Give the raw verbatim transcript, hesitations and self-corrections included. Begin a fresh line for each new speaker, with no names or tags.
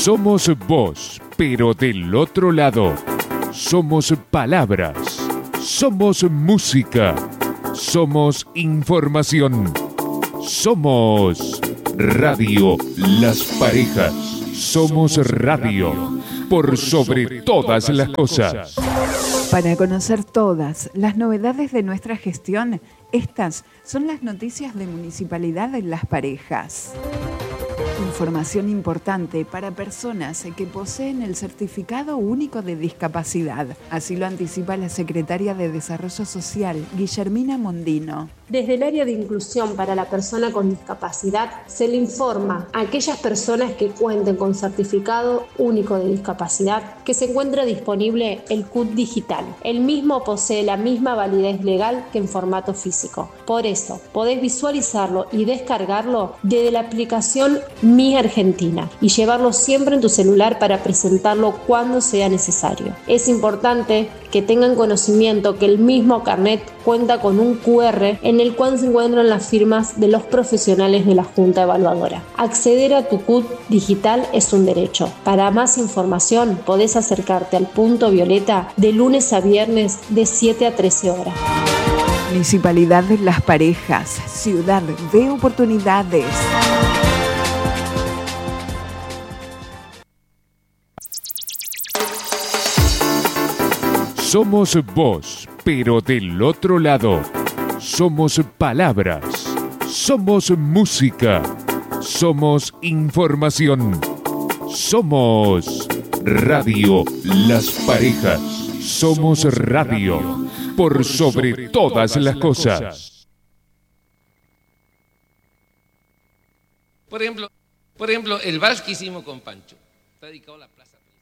Somos voz, pero del otro lado. Somos palabras. Somos música. Somos información. Somos Radio Las Parejas. Somos radio por sobre todas las cosas.
Para conocer todas las novedades de nuestra gestión, estas son las noticias de Municipalidad de Las Parejas. Información importante para personas que poseen el Certificado Único de Discapacidad. Así lo anticipa la Secretaria de Desarrollo Social, Guillermina Mondino.
Desde el área de inclusión para la persona con discapacidad se le informa a aquellas personas que cuenten con Certificado Único de Discapacidad que se encuentra disponible el C U D digital. El mismo posee la misma validez legal que en formato físico. Por eso, podés visualizarlo y descargarlo desde la aplicación Mi Argentina y llevarlo siempre en tu celular para presentarlo cuando sea necesario. Es importante que tengan conocimiento que el mismo carnet cuenta con un cu erre en el cual se encuentran las firmas de los profesionales de la Junta Evaluadora. Acceder a tu C U D digital es un derecho. Para más información podés acercarte al punto Violeta de lunes a viernes de siete a trece horas.
Municipalidad de Las Parejas, ciudad de oportunidades.
Somos voz, pero del otro lado. Somos palabras. Somos música. Somos información. Somos Radio Las Parejas. Somos radio por sobre todas las cosas.
Por ejemplo, por ejemplo, el vals que hicimos con Pancho está dedicado a la Plaza.